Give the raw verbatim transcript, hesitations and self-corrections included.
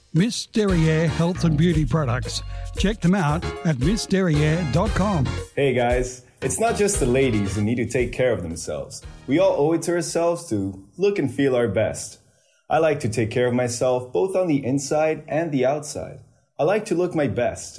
Miss Derriere Health and Beauty Products. Check them out at miss derriere dot com. Hey guys, it's not just the ladies who need to take care of themselves. We all owe it to ourselves to look and feel our best. I like to take care of myself both on the inside and the outside. I like to look my best,